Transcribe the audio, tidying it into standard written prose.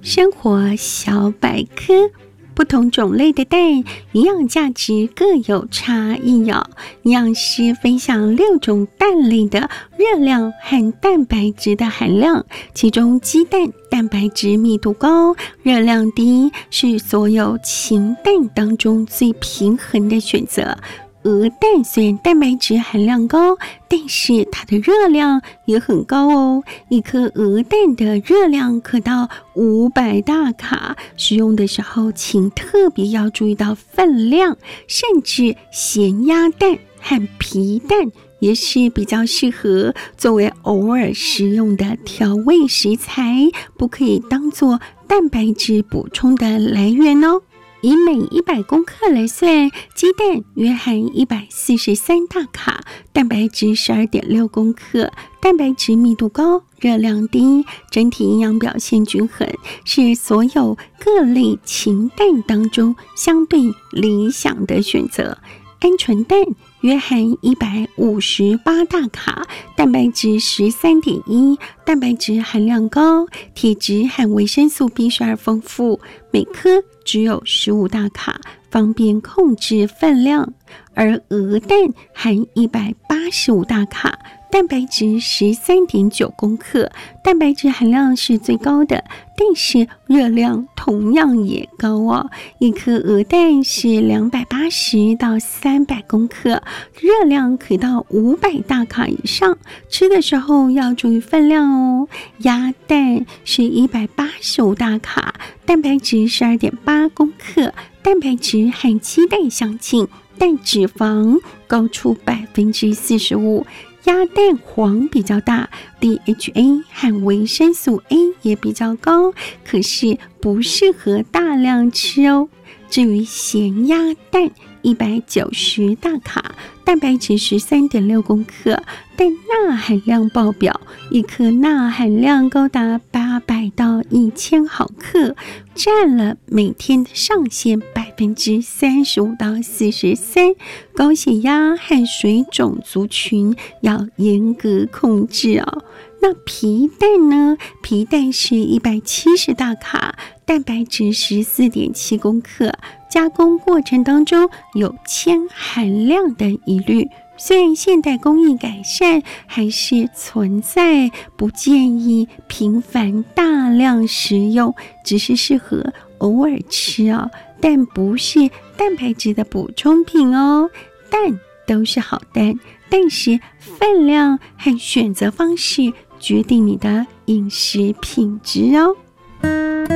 生活小百科，不同种类的蛋营养价值各有差异哦。营养师分享6种蛋类的热量和蛋白质的含量，其中鸡蛋蛋白质密度高，热量低，是所有禽蛋当中最平衡的选择。鹅蛋虽然蛋白质含量高，但是它的热量也很高哦。一颗鹅蛋的热量可到500大卡，使用的时候请特别要注意到分量，甚至咸鸭蛋和皮蛋也是比较适合作为偶尔食用的调味食材，不可以当作蛋白质补充的来源哦。以每100公克来算，鸡蛋约含143大卡，蛋白质12.6公克，蛋白质密度高，热量低，整体营养表现均衡，是所有各类禽蛋当中相对理想的选择。鹌鹑蛋约含158大卡，蛋白质13.1，蛋白质含量高，铁质和维生素 B12 丰富，每颗只有15大卡，方便控制分量。而鹅蛋含185大卡，蛋白质13.9公克，蛋白质含量是最高的，但是热量同样也高哦。一颗鹅蛋是280到300公克，热量可以到500大卡以上，吃的时候要注意分量哦。鸭蛋是185大卡，蛋白质12.8公克，蛋白质和鸡蛋相近，但脂肪高出45%。鸭蛋黄比较大， DHA 和维生素 A 也比较高，可是不适合大量吃哦。至于咸鸭蛋190大卡，蛋白质13.6公克，但钠含量爆表，一颗钠含量高达800到1000毫克，占了每天的上限35%到43%，高血压和水肿族群要严格控制哦。那皮蛋呢？皮蛋是170大卡，蛋白质14.7公克，加工过程当中有铅含量的疑虑。虽然现代工艺改善，还是存在，不建议频繁大量食用，只是适合偶尔吃哦，但不是蛋白质的补充品哦。蛋都是好蛋，但是分量和选择方式决定你的饮食品质哦。